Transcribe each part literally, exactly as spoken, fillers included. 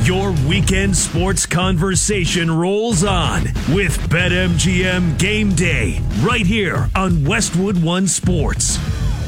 Your weekend sports conversation rolls on with BetMGM Game Day right here on Westwood One Sports.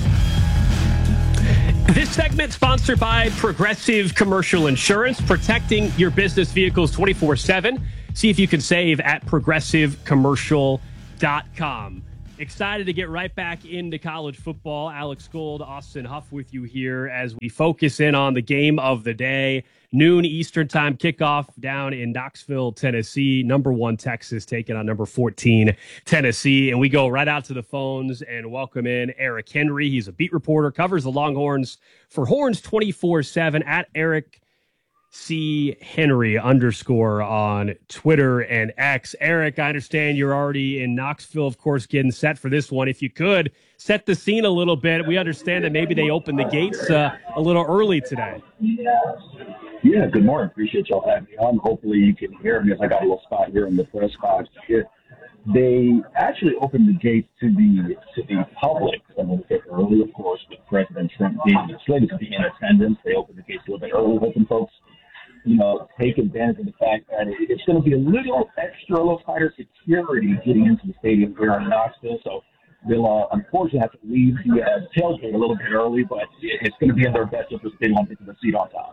This segment sponsored by Progressive Commercial Insurance, protecting your business vehicles twenty-four seven. See if you can save at progressive commercial dot com. Excited to get right back into college football. Alex Gold, Austin Huff with you here as we focus in on the game of the day. Noon Eastern time kickoff down in Knoxville, Tennessee. Number one Texas taking on number fourteen Tennessee. And we go right out to the phones and welcome in Eric Henry. He's a beat reporter, covers the Longhorns for Horns twenty-four seven at Eric C. Henry underscore on Twitter and X. Eric, I understand you're already in Knoxville, of course, getting set for this one. If you could, set the scene a little bit. We understand that maybe they opened the gates uh, a little early today. Yeah, good morning. Appreciate y'all having me on. Hopefully you can hear me as I got a little spot here in the press box here. They actually opened the gates to the to the public a little bit early, of course, with President Trump being slated to be in attendance. They opened the gates a little bit early, hoping folks, you know, take advantage of the fact that it's going to be a little extra, a little tighter security getting into the stadium here in Knoxville. So they'll uh, unfortunately have to leave the uh, tailgate a little bit early, but it's going to be in their best interest if they want to get the seat on top.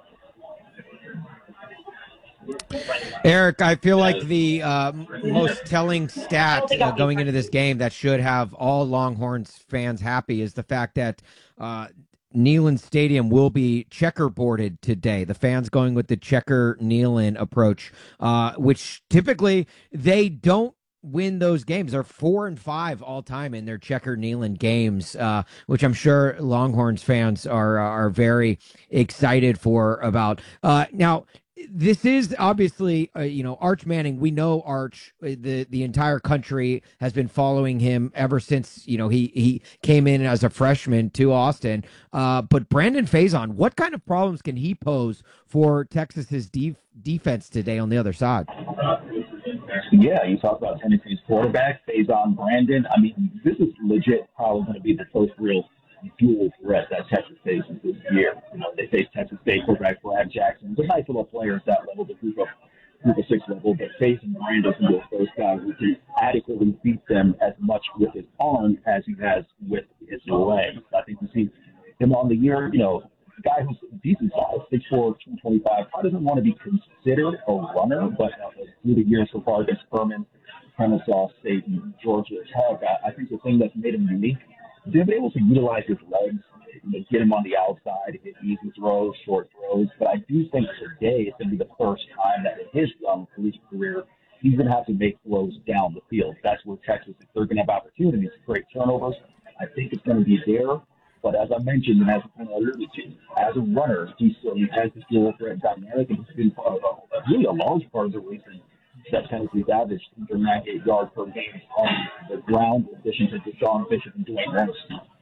Eric, I feel like the uh, most telling stat uh, going into this game that should have all Longhorns fans happy is the fact that uh, Neyland Stadium will be checkerboarded today. The fans going with the checker Neyland approach, uh, which typically they don't win those games. They're four and five all time in their checker Neyland games, uh, which I'm sure Longhorns fans are are very excited for about. Uh, now, this is obviously, uh, you know, Arch Manning. We know Arch. The the entire country has been following him ever since, you know, he he came in as a freshman to Austin. Uh, but Brandon Faison, what kind of problems can he pose for Texas's def- defense today on the other side? Yeah, you talk about Tennessee's quarterback, Faison Brandon. I mean, this is legit probably going to be the first real dual threat that Texas faces this year. You know, they face Texas State quarterback Brad Jackson. They're nice little players that level, the group of group of six level, but Faison Brandon is the first guy who can adequately beat them as much with his arm as he has with his legs. I think we see him on the year, you know, a guy who's decent size, six four, two twenty-five, probably doesn't want to be considered a runner, but uh, through the years so far against Furman, Kennesaw State, and Georgia Tech, I, I think the thing that's made him unique, they've been able to utilize his legs, you know, get him on the outside, hit easy throws, short throws. But I do think today is going to be the first time that in his young collegiate career, he's going to have to make throws down the field. That's where Texas, if they're going to have opportunities to create turnovers, I think it's going to be there. But as I mentioned, and as I kind of alluded to, as a runner, he still he has this dual threat dynamic, and he's been part of a, really a large part of the reason that Tennessee's averaged two hundred ninety-eight yards per game on the ground, in addition to Deshaun Bishop and Dwayne Harris.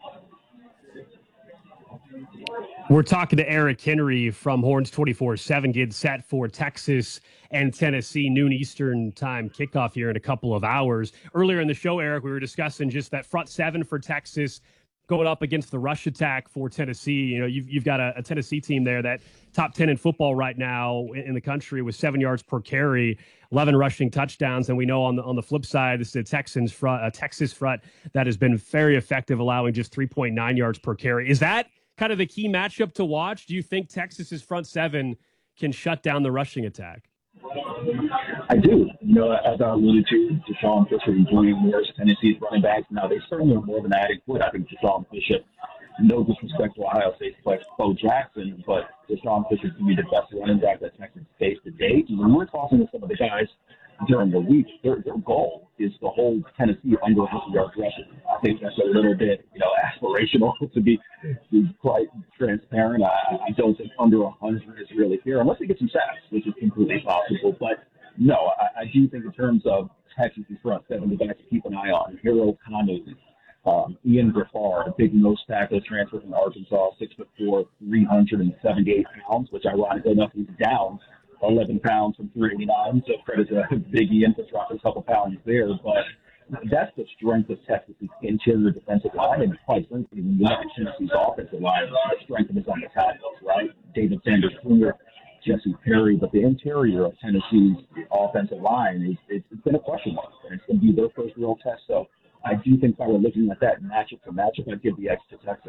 We're talking to Eric Henry from Horns twenty-four seven, getting set for Texas and Tennessee, noon Eastern time kickoff here in a couple of hours. Earlier in the show, Eric, we were discussing just that front seven for Texas going up against the rush attack for Tennessee. You know, you've, you've got a, a Tennessee team there that top ten in football right now in, in the country with seven yards per carry, eleven rushing touchdowns. And we know on the on the flip side, this is the Texans front, a Texas front that has been very effective, allowing just three point nine yards per carry. Is that kind of the key matchup to watch? Do you think Texas's front seven can shut down the rushing attack? I do. You know, as I alluded to, Deshaun Bishop and Dwayne Harris, Tennessee's running backs, now they certainly are more than adequate. I think Deshaun Bishop, no disrespect to Ohio State's player Bo Jackson, but Deshaun Bishop can be the best running back that Texas faced to date. And when we're talking to some of the guys during the week, their, their goal is to hold Tennessee under one hundred yards rushing. I think that's a little bit, you know, aspirational to be, to be quite transparent. I, I don't think under one hundred is really here, unless they get some sacks, which is completely possible. But no, I, I do think in terms of Texas' front seven, the guys to keep an eye on, Hero Kanu, um, Ian Griffard, a big nose tackle transfer from Arkansas, six foot four, three hundred seventy-eight pounds, which ironically enough he's down eleven pounds from three eighty-nine, so credit to Big Ian for dropping a couple pounds there. But that's the strength of Texas' interior defensive line, and quite frankly, when you look at Tennessee's offensive line, the strength of it is on the tackles, right? David Sanders Junior, Jesse Perry, but the interior of Tennessee's offensive line is it's, it's been a question mark, and it's going to be their first real test. So I do think if I were looking at that matchup for matchup, I'd give the X to Texas.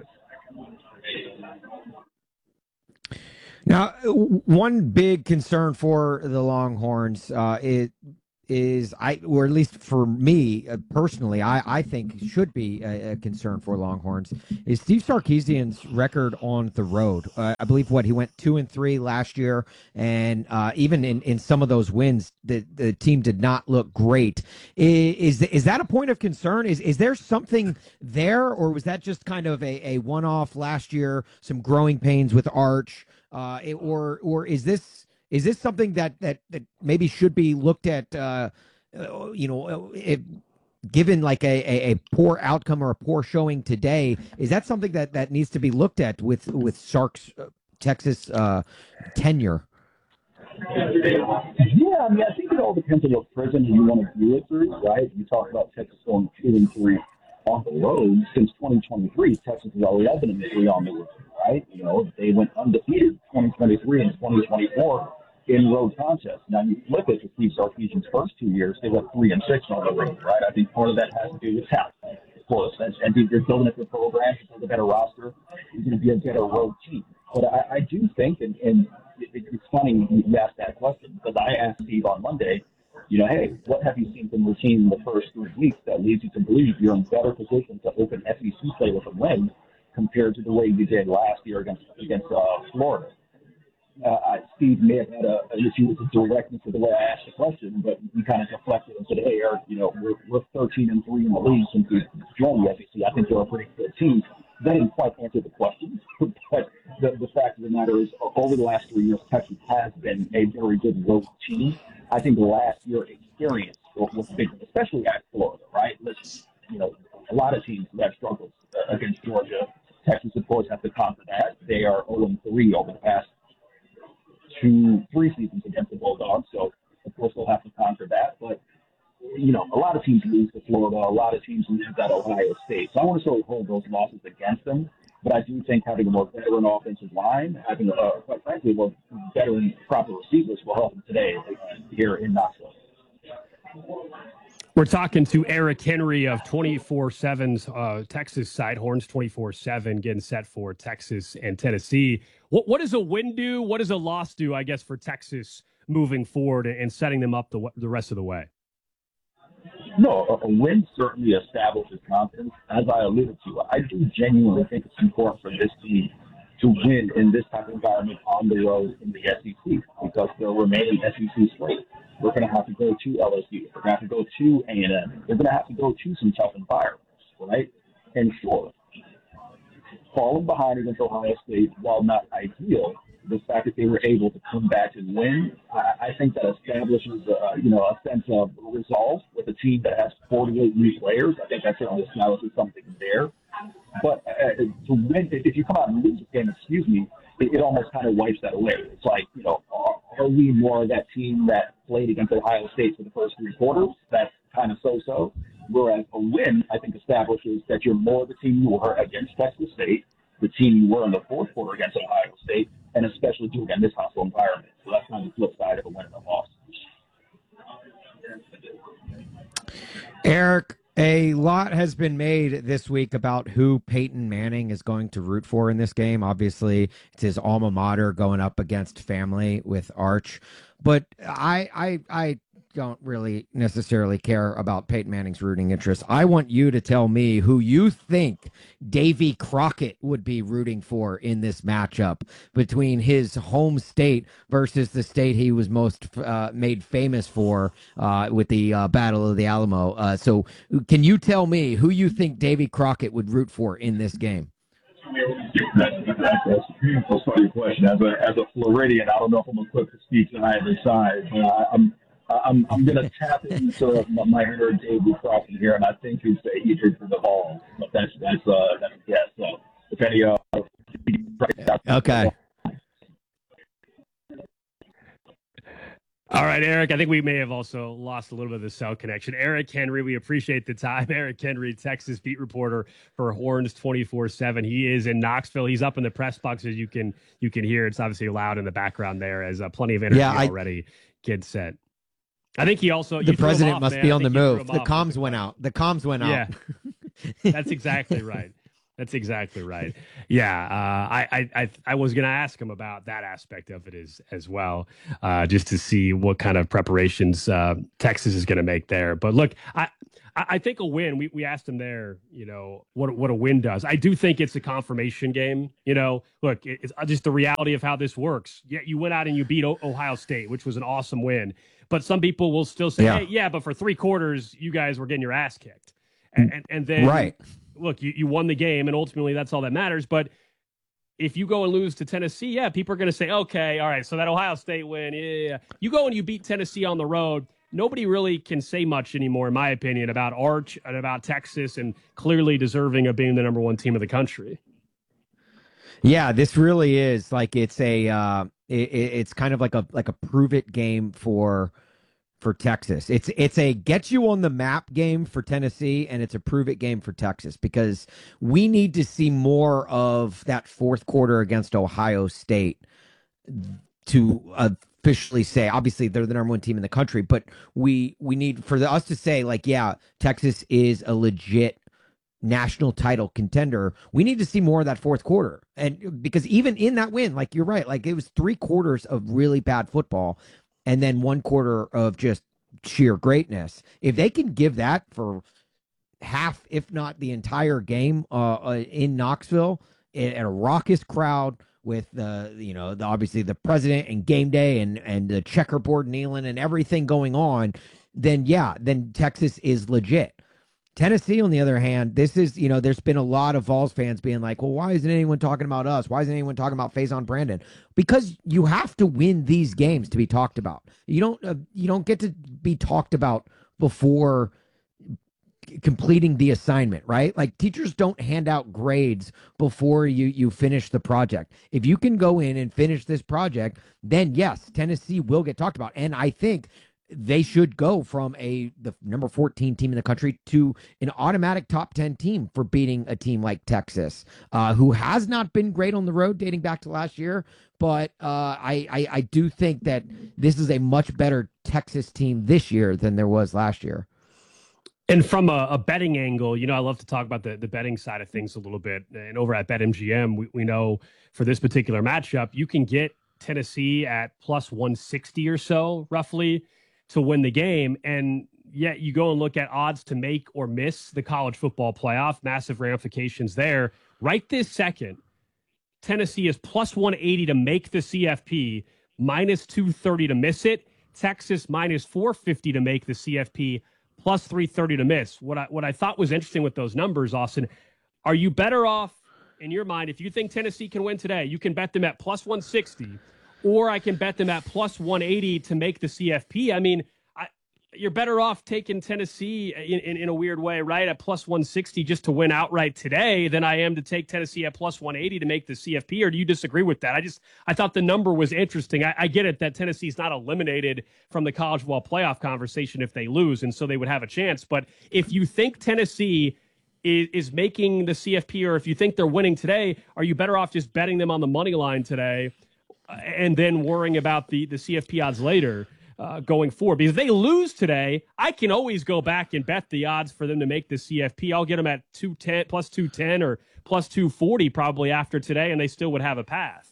Now, one big concern for the Longhorns uh, is, is I, or at least for me uh, personally, I, I think should be a, a concern for Longhorns is Steve Sarkisian's record on the road. Uh, I believe what he went two and three last year, and uh, even in, in some of those wins, the, the team did not look great. Is, is is that a point of concern? Is is there something there, or was that just kind of a, a one off last year? Some growing pains with Arch, uh, it, or or is this? Is this something that, that, that maybe should be looked at, uh, uh, you know, if, given like a, a, a poor outcome or a poor showing today? Is that something that, that needs to be looked at with, with Sark's uh, Texas uh, tenure? Yeah, I mean, I think it all depends on what prison you want to do it through, right? You talk about Texas going two and three on the road. Since twenty twenty-three, Texas has already been in three on the road, right? You know, they went undefeated twenty twenty-three and twenty twenty-four in road contests. Now, you flip it to Steve Sarkisian's first two years, they went three and six on the road, right? I think part of that has to do with talent, of course. And, and you're building up your program, you build a better roster, you're going to be a better road team. But I, I do think, and, and it, it's funny you asked that question, because I asked Steve on Monday, you know, hey, what have you seen from your team in the first three weeks that leads you to believe you're in better position to open S E C play with a win compared to the way you did last year against against uh, Florida? Uh, Steve may have had a, an issue with the directness of the way I asked the question, but he kind of deflected and said, hey, Eric, you know, we're, we're thirteen and three in the league since we joined the S E C. I think they're a pretty good team. They didn't quite answer the question, but the, the fact of the matter is, over the last three years, Texas has been a very good road team. I think last year experience was big, especially at Florida, right? Listen, you know, a lot of teams have struggled uh, against Georgia. Texas, of course, has to conquer that. They are oh and three over the past two, three seasons against the Bulldogs, so of course they'll have to conquer that. But you know, a lot of teams lose to Florida, a lot of teams lose at Ohio State. So I want to sort of hold those losses against them. But I do think having a more veteran offensive line, having, a, quite frankly, more veteran proper receivers will help them today here in Knoxville. We're talking to Eric Henry of twenty-four seven's uh, Texas Sidehorns, twenty-four seven, getting set for Texas and Tennessee. What, what does a win do? What does a loss do, I guess, for Texas moving forward and setting them up the, the rest of the way? No, a, a win certainly establishes confidence. As I alluded to, I do genuinely think it's important for this team to win in this type of environment on the road in the S E C because the remaining S E C slate. We're going to have to go to L S U. We're going to have to go to A and M. We're going to have to go to some tough environments, right? And sure, falling behind against Ohio State, while not ideal, the fact that they were able to come back and win, I, I think that establishes, uh, you know, a sense of resolve with a team that has forty-eight new players. I think that certainly establishes something there. But uh, to win, if you come out and lose this game, excuse me, it, it almost kind of wipes that away. It's like, you know, are, are we more of that team that played against Ohio State for the first three quarters? That's kind of so-so. Whereas a win, I think, establishes that you're more the team you were against Texas State, the team you were in the fourth quarter against Ohio State, and especially doing in this hostile environment. So that's kind of the flip side of a win and a loss. Eric, a lot has been made this week about who Peyton Manning is going to root for in this game. Obviously, it's his alma mater going up against family with Arch. But I, I, I don't really necessarily care about Peyton Manning's rooting interest. I want you to tell me who you think Davy Crockett would be rooting for in this matchup between his home state versus the state he was most uh, made famous for uh, with the uh, Battle of the Alamo. Uh, so can you tell me who you think Davy Crockett would root for in this game? That's, that's, that's a funny question. As a, as a Floridian, I don't know if I'm equipped to speak to either side. Uh, I'm I'm I'm going to tap into my inner Davy Crockett here, and I think he's the hatred for the ball. But that's that's uh that's a guess. So if any uh okay. All right, Eric, I think we may have also lost a little bit of the cell connection. Eric Henry, we appreciate the time. Eric Henry, Texas beat reporter for Horns twenty-four seven. He is in Knoxville. He's up in the press box, as you can you can hear. It's obviously loud in the background there as uh, plenty of energy yeah, I, already gets set. I think he also... The president off, must man. be on the move. The comms went out. The comms went yeah. out. That's exactly right. That's exactly right. Yeah, uh, I, I I was going to ask him about that aspect of it as as well, uh, just to see what kind of preparations uh, Texas is going to make there. But look, I I think a win. We we asked him there, you know, what what a win does. I do think it's a confirmation game. You know, look, it's just the reality of how this works. Yeah, you went out and you beat o- Ohio State, which was an awesome win. But some people will still say, yeah. hey, yeah, but for three quarters, you guys were getting your ass kicked, and and, and then right. Look, you, you won the game, and ultimately that's all that matters. But if you go and lose to Tennessee, yeah, people are going to say, okay, all right, so that Ohio State win, yeah, yeah, yeah. You go and you beat Tennessee on the road, nobody really can say much anymore, in my opinion, about Arch and about Texas and clearly deserving of being the number one team of the country. Yeah, this really is like it's a uh, it, it's kind of like a like a prove it game for for Texas. It's it's a get you on the map game for Tennessee, and it's a prove it game for Texas, because we need to see more of that fourth quarter against Ohio State to officially say, obviously they're the number one team in the country, but we we need for the, us to say like, yeah, Texas is a legit national title contender. We need to see more of that fourth quarter. And because even in that win, like you're right, like it was three quarters of really bad football and then one quarter of just sheer greatness. If they can give that for half, if not the entire game uh, in Knoxville, at a raucous crowd with the, you know, the, obviously the president and game day and, and the checkerboard kneeling and everything going on, then yeah, then Texas is legit. Tennessee, on the other hand, this is, you know, there's been a lot of Vols fans being like, well, why isn't anyone talking about us? Why isn't anyone talking about Faison Brandon? Because you have to win these games to be talked about. You don't, uh, you don't get to be talked about before completing the assignment, right? Like teachers don't hand out grades before you, you finish the project. If you can go in and finish this project, then yes, Tennessee will get talked about. And I think they should go from a the number fourteen team in the country to an automatic top ten team for beating a team like Texas, uh, who has not been great on the road dating back to last year. But uh, I, I I do think that this is a much better Texas team this year than there was last year. And from a, a betting angle, you know, I love to talk about the, the betting side of things a little bit. And over at BetMGM, we, we know for this particular matchup, you can get Tennessee at plus one sixty or so, roughly, to win the game. And yet you go and look at odds to make or miss the college football playoff, massive ramifications there. Right this second, Tennessee is plus one eighty to make the C F P, minus two thirty to miss it. Texas minus four fifty to make the C F P, plus three thirty to miss. What I, what I thought was interesting with those numbers, Austin, are you better off in your mind, if you think Tennessee can win today, you can bet them at plus one sixty, or I can bet them at plus one eighty to make the C F P. I mean, I, you're better off taking Tennessee in, in, in a weird way, right, at plus one sixty just to win outright today than I am to take Tennessee at plus one eighty to make the C F P, or do you disagree with that? I just I thought the number was interesting. I, I get it that Tennessee's not eliminated from the college football playoff conversation if they lose, and so they would have a chance. But if you think Tennessee is, is making the C F P, or if you think they're winning today, are you better off just betting them on the money line today and then worrying about the, the C F P odds later uh, going forward? Because if they lose today, I can always go back and bet the odds for them to make the C F P. I'll get them at two ten, plus two ten or plus two forty probably after today, and they still would have a path.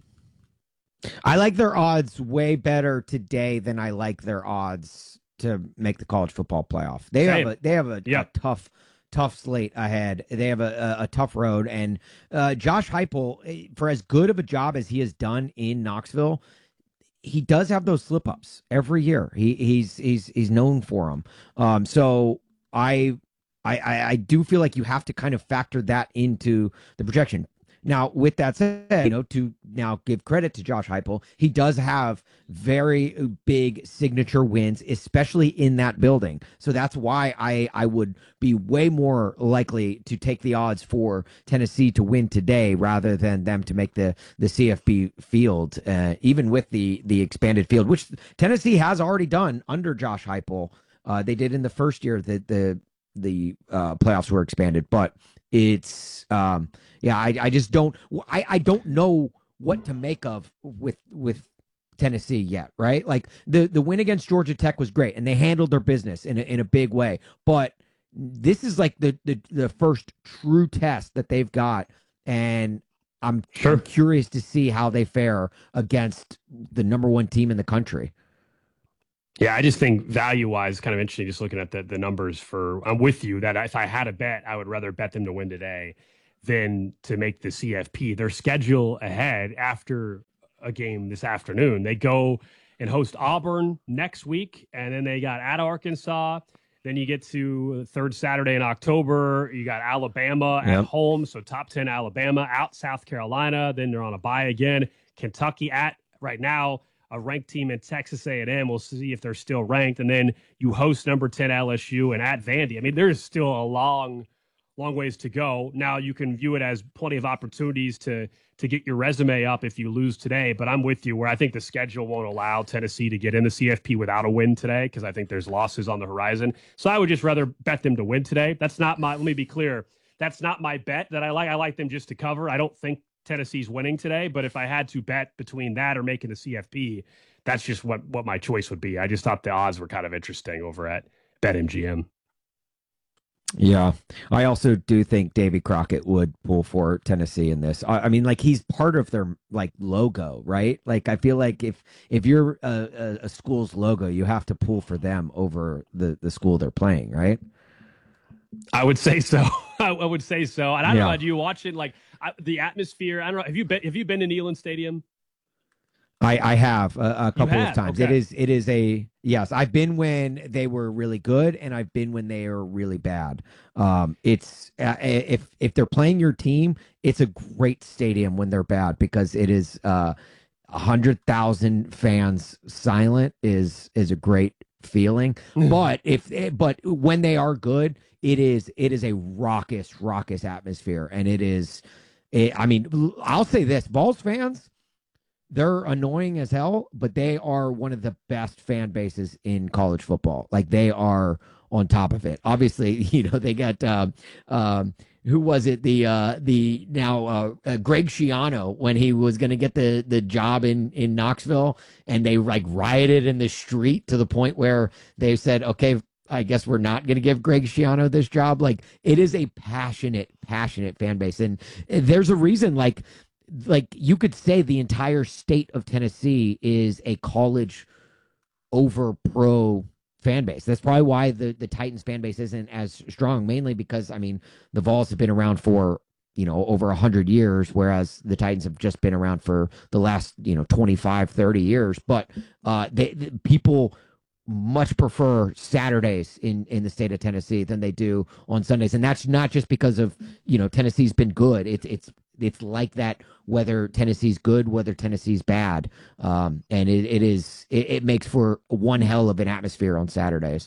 I like their odds way better today than I like their odds to make the college football playoff. They Same. have a, they have a, yep. a tough tough slate ahead. They have a, a, a tough road. And uh, Josh Heupel, for as good of a job as he has done in Knoxville, he does have those slip ups every year. He he's he's he's known for them. Um, so I, I I do feel like you have to kind of factor that into the projection. Now, with that said, you know, to now give credit to Josh Heupel, he does have very big signature wins, especially in that building. So that's why I I would be way more likely to take the odds for Tennessee to win today rather than them to make the the C F B field, uh, even with the the expanded field, which Tennessee has already done under Josh Heupel. Uh, they did in the first year that the the uh, playoffs were expanded, but it's um, yeah, I, I just don't I, I don't know what to make of with with Tennessee yet, right? Like the the win against Georgia Tech was great, and they handled their business in a, in a big way, but this is like the, the the first true test that they've got, and I'm, sure. I'm curious to see how they fare against the number one team in the country. Yeah, I just think value-wise, kind of interesting just looking at the, the numbers for – I'm with you that if I had a bet, I would rather bet them to win today than to make the C F P. Their schedule ahead after a game this afternoon, they go and host Auburn next week, and then they got at Arkansas. Then you get to the third Saturday in October. You got Alabama yep. at home, so top ten Alabama, out South Carolina. Then they're on a bye again. Kentucky at right now – a ranked team in Texas A and M. We'll see if they're still ranked. And then you host number ten L S U and at Vandy. I mean, there's still a long, long ways to go. Now you can view it as plenty of opportunities to to get your resume up if you lose today. But I'm with you where I think the schedule won't allow Tennessee to get in the C F P without a win today because I think there's losses on the horizon. So I would just rather bet them to win today. That's not my, let me be clear. That's not my bet that I like. I like them just to cover. I don't think Tennessee's winning today, but if I had to bet between that or making the C F P, that's just what, what my choice would be. I just thought the odds were kind of interesting over at BetMGM. Yeah, I also do think Davy Crockett would pull for Tennessee in this. I, I mean, like he's part of their like logo, right? Like I feel like if if you're a, a, a school's logo, you have to pull for them over the the school they're playing, right? I would say so. I would say so. And I don't yeah. know. Do you watch it like I, the atmosphere? I don't know. Have you been? Have you been to Neyland Stadium? I, I have a, a couple have? of times. Okay. It is it is a yes. I've been when they were really good, and I've been when they are really bad. Um, it's uh, if if they're playing your team, it's a great stadium when they're bad because it is uh, a hundred thousand fans silent is is a great feeling. Mm. But if but when they are good, it is it is a raucous raucous atmosphere, and it is. It, I mean, I'll say this: Vols fans. They're annoying as hell, but they are one of the best fan bases in college football. Like they are on top of it. Obviously, you know, they got um, um, who was it? The uh, the now uh, uh, Greg Schiano when he was going to get the the job in in Knoxville, and they like rioted in the street to the point where they said, "Okay, I guess we're not going to give Greg Schiano this job." Like it is a passionate, passionate fan base, and there's a reason. Like. Like you could say the entire state of Tennessee is a college over pro fan base. That's probably why the, the Titans fan base isn't as strong, mainly because, I mean, the Vols have been around for, you know, over a hundred years, whereas the Titans have just been around for the last, you know, twenty-five, thirty years. But uh, they, they people much prefer Saturdays in, in the state of Tennessee than they do on Sundays. And that's not just because of, you know, Tennessee's been good. It's, it's, it's like that, whether Tennessee's good, whether Tennessee's bad. Um, and it, it is, it, it makes for one hell of an atmosphere on Saturdays.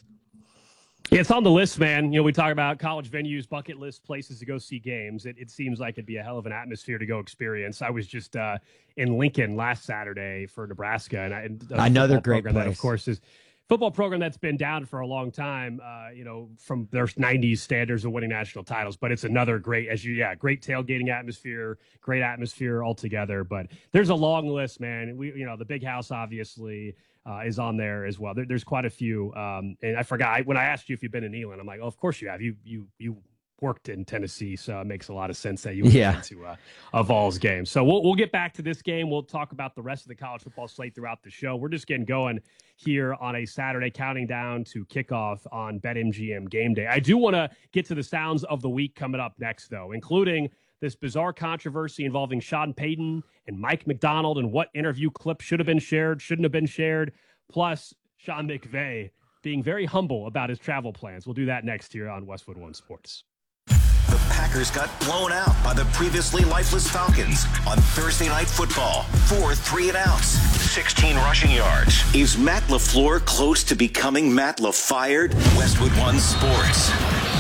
Yeah, it's on the list, man. You know, we talk about college venues, bucket list places to go see games. It, it seems like it'd be a hell of an atmosphere to go experience. I was just uh, in Lincoln last Saturday for Nebraska. and, I, and Another great place. That, of course, is football program that's been down for a long time, uh, you know, from their nineties standards of winning national titles. But it's another great, as you, yeah, great tailgating atmosphere, great atmosphere altogether. But there's a long list, man. We, you know, the Big House obviously uh, is on there as well. There, there's quite a few. Um, and I forgot I, when I asked you if you've been in Neyland, I'm like, oh, of course you have. You, you, you. worked in Tennessee, so it makes a lot of sense that you would yeah. get into a, a Vols game. So we'll we'll get back to this game. We'll talk about the rest of the college football slate throughout the show. We're just getting going here on a Saturday, counting down to kickoff on BetMGM Game Day. I do want to get to the sounds of the week coming up next, though, including this bizarre controversy involving Sean Payton and Mike McDonald and what interview clip should have been shared, shouldn't have been shared, plus Sean McVay being very humble about his travel plans. We'll do that next here on Westwood One Sports. The Packers got blown out by the previously lifeless Falcons. On Thursday Night Football, four three and outs, sixteen rushing yards. Is Matt LaFleur close to becoming Matt LaFired? Westwood One Sports.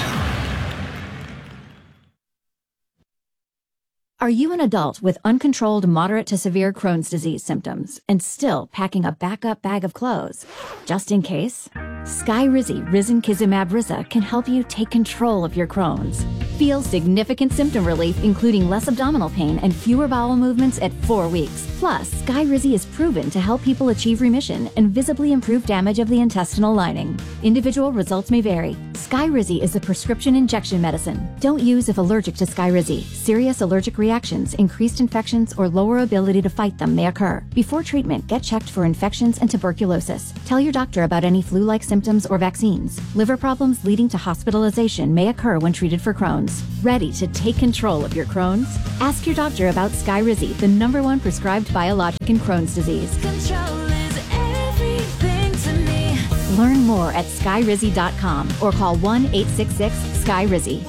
Are you an adult with uncontrolled moderate to severe Crohn's disease symptoms and still packing a backup bag of clothes? Just in case, Skyrizi Risankizumab Riza can help you take control of your Crohn's. Feel significant symptom relief, including less abdominal pain and fewer bowel movements at four weeks. Plus, Skyrizi is proven to help people achieve remission and visibly improve damage of the intestinal lining. Individual results may vary. Skyrizi is a prescription injection medicine. Don't use if allergic to Skyrizi. Serious allergic reactions, increased infections, or lower ability to fight them may occur. Before treatment, get checked for infections and tuberculosis. Tell your doctor about any flu-like symptoms or vaccines. Liver problems leading to hospitalization may occur when treated for Crohn's. Ready to take control of your Crohn's? Ask your doctor about Skyrizi, the number one prescribed biologic in Crohn's disease. Control is everything to me. Learn more at skyrizi dot com or call one eight six six Skyrizi.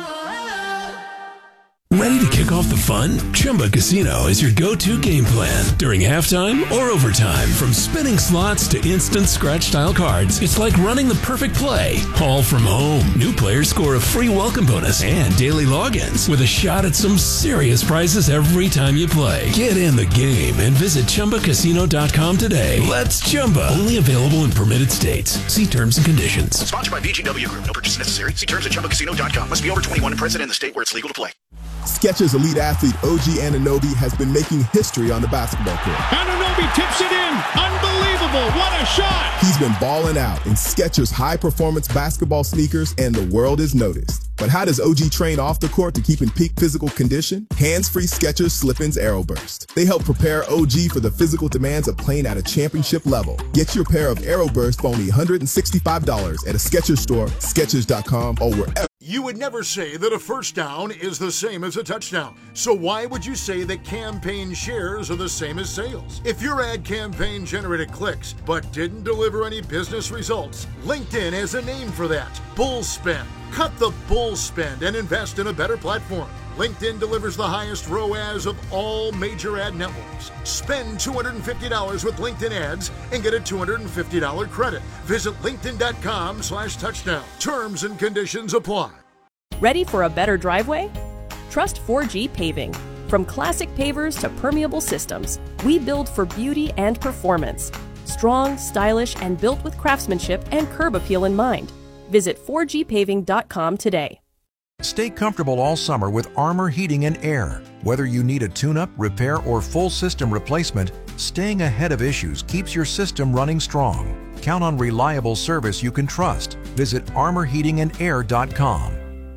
Ready to kick off the fun? Chumba Casino is your go-to game plan during halftime or overtime. From spinning slots to instant scratch-style cards, it's like running the perfect play, all from home. New players score a free welcome bonus and daily logins with a shot at some serious prizes every time you play. Get in the game and visit Chumba Casino dot com today. Let's Chumba. Only available in permitted states. See terms and conditions. Sponsored by V G W Group. No purchase necessary. See terms at Chumba Casino dot com. Must be over twenty-one and present in the state where it's legal to play. Skechers elite athlete O G Anunoby has been making history on the basketball court. Anunoby tips it in. Unbelievable. What a shot. He's been balling out in Skechers high-performance basketball sneakers, and the world is noticed. But how does O G train off the court to keep in peak physical condition? Hands-free Skechers Slip-ins Aeroburst. They help prepare O G for the physical demands of playing at a championship level. Get your pair of Aeroburst for only one hundred sixty-five dollars at a Skechers store, Skechers dot com, or wherever. You would never say that a first down is the same as a touchdown. So why would you say that campaign shares are the same as sales? If your ad campaign generated clicks but didn't deliver any business results, LinkedIn has a name for that. Bull spend. Cut the bull spend and invest in a better platform. LinkedIn delivers the highest R O A S of all major ad networks. Spend two hundred fifty dollars with LinkedIn ads and get a two hundred fifty dollars credit. Visit linkedin dot com slash touchdown. Terms and conditions apply. Ready for a better driveway? Trust four G Paving. From classic pavers to permeable systems, we build for beauty and performance. Strong, stylish, and built with craftsmanship and curb appeal in mind. Visit four G paving dot com today. Stay comfortable all summer with Armor Heating and Air. Whether you need a tune-up, repair, or full system replacement, staying ahead of issues keeps your system running strong. Count on reliable service you can trust. Visit armor heating and air dot com.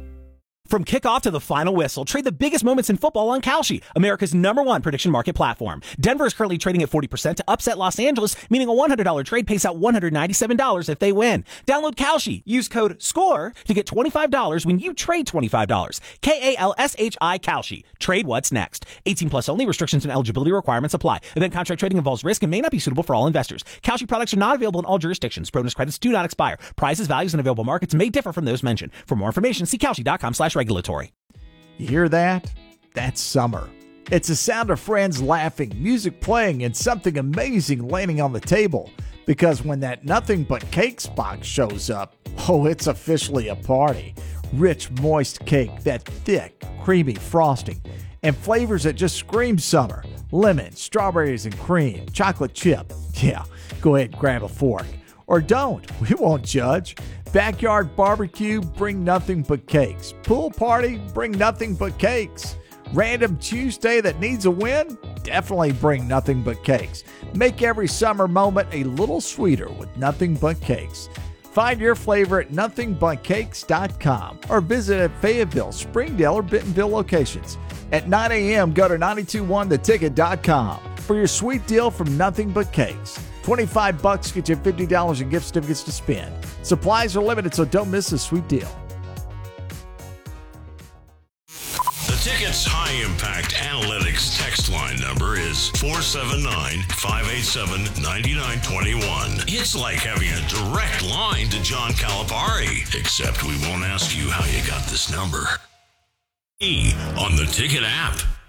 From kickoff to the final whistle, trade the biggest moments in football on Kalshi, America's number one prediction market platform. Denver is currently trading at forty percent to upset Los Angeles, meaning a one hundred dollars trade pays out one hundred ninety-seven dollars if they win. Download Kalshi. Use code SCORE to get twenty-five dollars when you trade twenty-five dollars. K A L S H I Kalshi. Trade what's next. eighteen plus only. Restrictions and eligibility requirements apply. Event contract trading involves risk and may not be suitable for all investors. Kalshi products are not available in all jurisdictions. Bonus credits do not expire. Prices, values, and available markets may differ from those mentioned. For more information, see Kalshi dot com slash regulatory. You hear that? That's summer. It's the sound of friends laughing, music playing, and something amazing landing on the table. Because when that Nothing But Cakes box shows up, oh, it's officially a party. Rich, moist cake, that thick, creamy frosting, and flavors that just scream summer. Lemon, strawberries and cream, chocolate chip. Yeah, go ahead and grab a fork. Or don't, we won't judge. Backyard barbecue, bring nothing but cakes. Pool party, bring nothing but cakes. Random Tuesday that needs a win? Definitely bring nothing but cakes. Make every summer moment a little sweeter with Nothing But Cakes. Find your flavor at nothing but cakes dot com or visit at Fayetteville, Springdale, or Bentonville locations. At nine a.m., go to nine two one the ticket dot com for your sweet deal from Nothing But Cakes. twenty-five bucks get you fifty dollars in gift certificates to spend. Supplies are limited, so don't miss this sweet deal. The Ticket's high-impact analytics text line number is four seven nine, five eight seven, nine nine two one. It's like having a direct line to John Calipari, except we won't ask you how you got this number. on the Ticket app.